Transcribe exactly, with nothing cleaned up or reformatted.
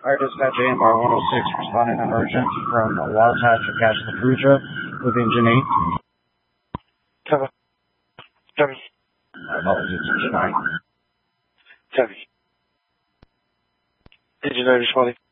Our dispatch A M R one oh six responding on urgent from Wasatch of Casa La Perugia within Janine. Cover. Cover. Apologies for tonight. Cover. Did you know responding?